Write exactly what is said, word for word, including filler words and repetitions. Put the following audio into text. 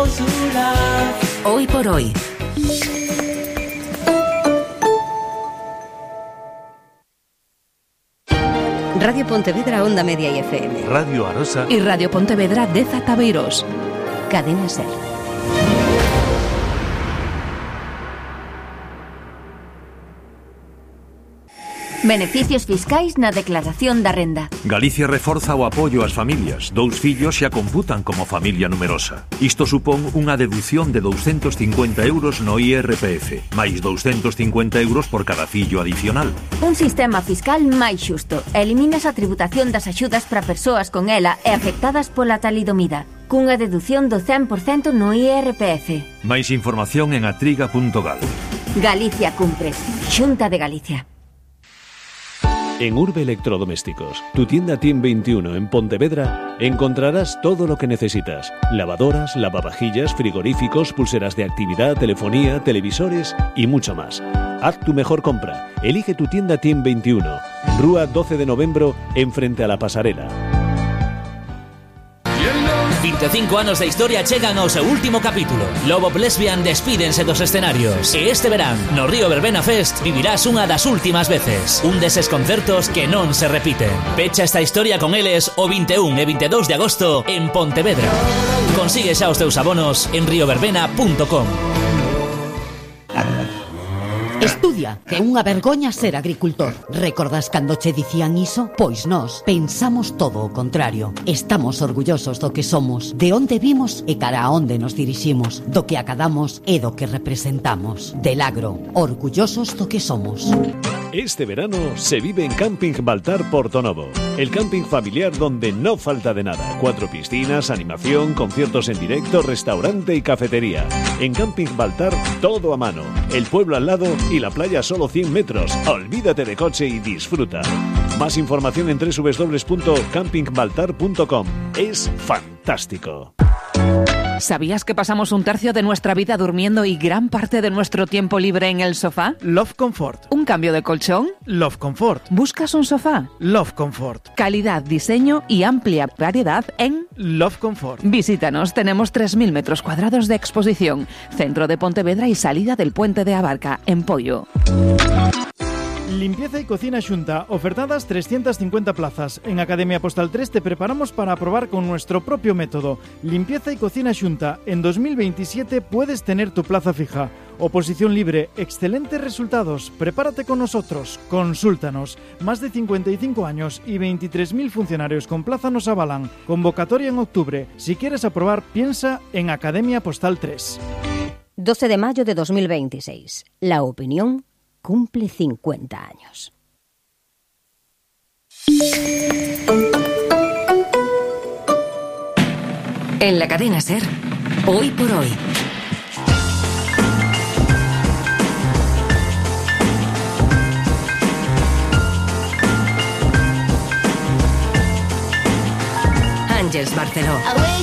Hoy por hoy. Radio Pontevedra, Onda Media y F M. Radio Arosa y Radio Pontevedra de Zataveiros. Cadena Ser. Beneficios fiscais na declaración da renda. Galicia reforza o apoio ás familias. Dous fillos xa computan como familia numerosa. Isto supón unha deducción de douscentos cincuenta euros no I R P F, máis douscentos cincuenta euros por cada fillo adicional. Un sistema fiscal máis xusto. Eliminas a tributación das axudas para persoas con ela e afectadas pola talidomida, cunha deducción do cen por cento no I R P F. Máis información en atriga punto gal. Galicia cumpre. Xunta de Galicia. En Urbe Electrodomésticos, tu tienda Team veintiuno en Pontevedra, encontrarás todo lo que necesitas. Lavadoras, lavavajillas, frigoríficos, pulseras de actividad, telefonía, televisores y mucho más. Haz tu mejor compra. Elige tu tienda Team veintiuno. Rúa doce de novembro, enfrente a la pasarela. vinte e cinco anos de historia chegan ao seu último capítulo. Lobo Lesbian despídense dos escenarios. E este verán, no Río Verbena Fest, vivirás unha das últimas veces. Un deses concertos que non se repiten. Pecha esta historia con eles o vinte e un e vinte e dous de agosto en Pontevedra. Consigue xa os teus abonos en río verbena punto com. Estudia, que é unha vergoña ser agricultor. Recordas cando che dicían iso? Pois nós pensamos todo o contrario. Estamos orgullosos do que somos, de onde vimos e cara a onde nos diriximos, do que acadamos e do que representamos. Del agro, orgullosos do que somos. Este verano se vive en Camping Baltar Portonovo, el camping familiar donde no falta de nada. Cuatro piscinas, animación, conciertos en directo, restaurante y cafetería. En Camping Baltar, todo a mano. El pueblo al lado y la playa a solo cien metros. Olvídate de coche y disfruta. Más información en doble u doble u doble u punto camping baltar punto com. Es fantástico. ¿Sabías que pasamos un tercio de nuestra vida durmiendo y gran parte de nuestro tiempo libre en el sofá? Love Comfort. ¿Un cambio de colchón? Love Comfort. ¿Buscas un sofá? Love Comfort. Calidad, diseño y amplia variedad en Love Comfort. Visítanos, tenemos tres mil metros cuadrados de exposición, centro de Pontevedra y salida del puente de Abarca, en Pollo. Limpieza y cocina Xunta, ofertadas trescientas cincuenta plazas. En Academia Postal tres te preparamos para probar con nuestro propio método. Limpieza y cocina Xunta, en dos mil veintisiete puedes tener tu plaza fija. Oposición libre, excelentes resultados. Prepárate con nosotros, consúltanos. Más de cincuenta y cinco años y veintitrés mil funcionarios con plaza nos avalan. Convocatoria en octubre. Si quieres aprobar, piensa en Academia Postal tres. doce de mayo de dos mil veintiséis. La opinión cumple cincuenta años. En la cadena SER, Hoy por Hoy. Ángels Barceló.